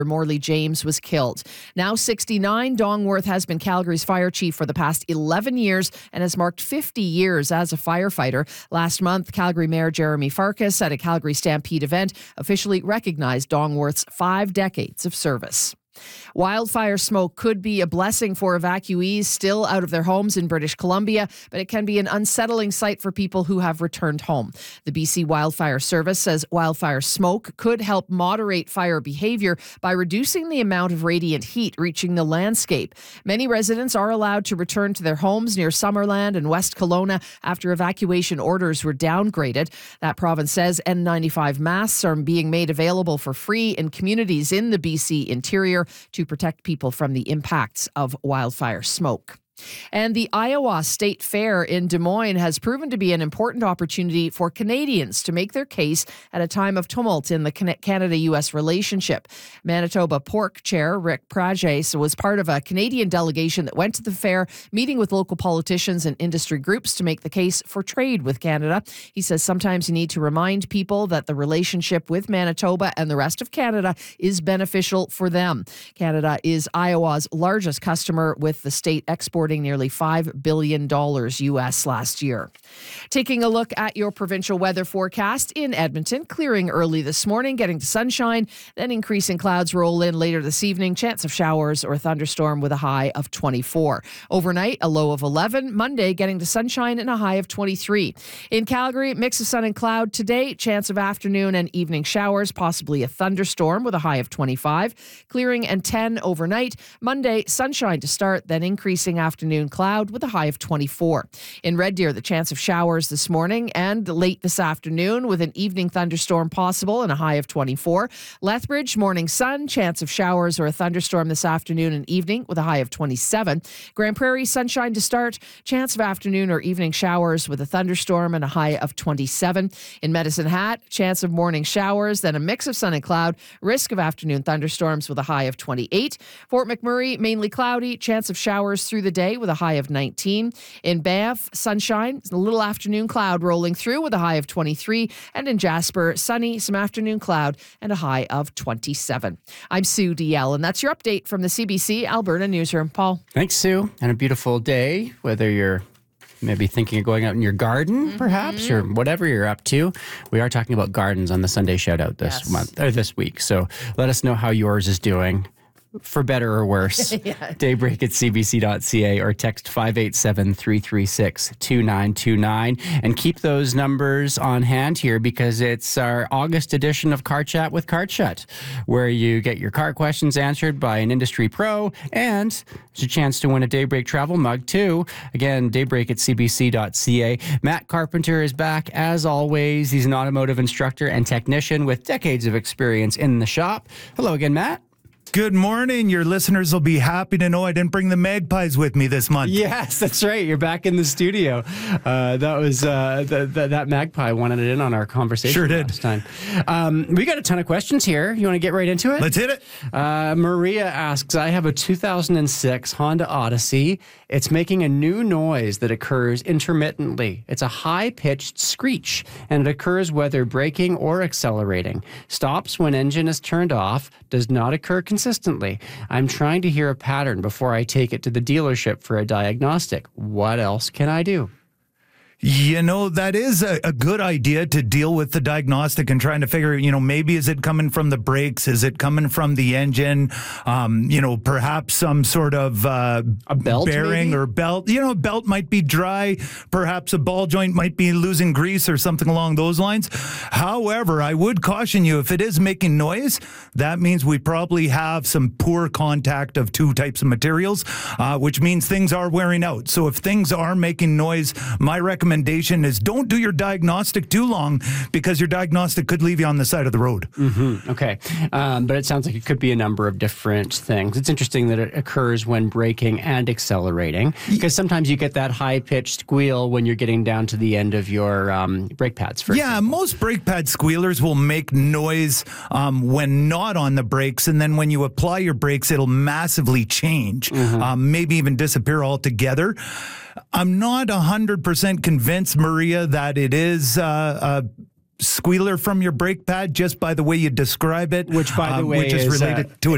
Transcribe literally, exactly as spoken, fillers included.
Morley James was killed. Now sixty-nine, Dongworth has been Calgary's fire chief for the past eleven years and has marked fifty years as a firefighter. Last month, Calgary Mayor Jeremy Farkas at a Calgary Stampede event officially recognized Dongworth's five decades of service. Wildfire smoke could be a blessing for evacuees still out of their homes in British Columbia, but it can be an unsettling sight for people who have returned home. The B C Wildfire Service says wildfire smoke could help moderate fire behavior by reducing the amount of radiant heat reaching the landscape. Many residents are allowed to return to their homes near Summerland and West Kelowna after evacuation orders were downgraded. That province says N ninety-five masks are being made available for free in communities in the B C interior to protect people from the impacts of wildfire smoke. And the Iowa State Fair in Des Moines has proven to be an important opportunity for Canadians to make their case at a time of tumult in the Canada U S relationship. Manitoba Pork Chair Rick Prajes was part of a Canadian delegation that went to the fair, meeting with local politicians and industry groups to make the case for trade with Canada. He says sometimes you need to remind people that the relationship with Manitoba and the rest of Canada is beneficial for them. Canada is Iowa's largest customer, with the state exporting nearly five billion dollars U S last year. Taking a look at your provincial weather forecast in Edmonton, clearing early this morning, getting to sunshine, then increasing clouds roll in later this evening. Chance of showers or a thunderstorm with a high of twenty-four. Overnight, a low of eleven. Monday, getting to sunshine and a high of twenty-three. In Calgary, mix of sun and cloud today. Chance of afternoon and evening showers, possibly a thunderstorm with a high of twenty-five. Clearing and ten overnight. Monday, sunshine to start, then increasing afternoon cloud with a high of twenty-four. In Red Deer, the chance of showers this morning and late this afternoon with an evening thunderstorm possible and a high of twenty-four. Lethbridge, morning sun, chance of showers or a thunderstorm this afternoon and evening with a high of twenty-seven. Grand Prairie, sunshine to start, chance of afternoon or evening showers with a thunderstorm and a high of twenty-seven. In Medicine Hat, chance of morning showers, then a mix of sun and cloud, risk of afternoon thunderstorms with a high of twenty-eight. Fort McMurray, mainly cloudy, chance of showers through the day with a high of nineteen. In Banff, sunshine, a little afternoon cloud rolling through with a high of twenty-three. And in Jasper, sunny, some afternoon cloud and a high of twenty-seven. I'm Sue D L, and that's your update from the C B C Alberta Newsroom. Paul. Thanks, Sue. And a beautiful day, whether you're maybe thinking of going out in your garden, mm-hmm. perhaps, or whatever you're up to. We are talking about gardens on the Sunday Shoutout this yes. month, or this week. So let us know how yours is doing, for better or worse. yeah. Daybreak at c b c dot c a or text five eight seven, three three six, two nine two nine. And keep those numbers on hand here, because it's our August edition of Car Chat with CarChut, where you get your car questions answered by an industry pro, and there's a chance to win a Daybreak travel mug too. Again, daybreak at c b c dot c a. Matt Carpenter is back as always. He's an automotive instructor and technician with decades of experience in the shop. Hello again, Matt. Good morning. Your listeners will be happy to know I didn't bring the magpies with me this month. Yes, that's right. You're back in the studio. Uh, that was uh, the, the, that magpie wanted it in on our conversation sure did. last time. Um, we got a ton of questions here. You want to get right into it? Let's hit it. Uh, Maria asks, I have a two thousand six Honda Odyssey. It's making a new noise that occurs intermittently. It's a high-pitched screech, and it occurs whether braking or accelerating. Stops when engine is turned off, does not occur consistently. I'm trying to hear a pattern before I take it to the dealership for a diagnostic. What else can I do? You know, that is a, a good idea, to deal with the diagnostic and trying to figure, you know, maybe is it coming from the brakes? Is it coming from the engine? Um, you know, perhaps some sort of uh, a belt bearing maybe? or belt. You know, a belt might be dry. Perhaps a ball joint might be losing grease or something along those lines. However, I would caution you, if it is making noise, that means we probably have some poor contact of two types of materials, uh, which means things are wearing out. So if things are making noise, my recommendation recommendation is don't do your diagnostic too long, because your diagnostic could leave you on the side of the road. Mm-hmm. Okay. Um, but it sounds like it could be a number of different things. It's interesting that it occurs when braking and accelerating, because sometimes you get that high-pitched squeal when you're getting down to the end of your um, brake pads, for Yeah, example. Most brake pad squealers will make noise um, when not on the brakes, and then when you apply your brakes, it'll massively change, mm-hmm. um, maybe even disappear altogether. I'm not one hundred percent convinced, Maria, that it is uh, a squealer from your brake pad just by the way you describe it. Which, by the um, way, which is, is related uh, to a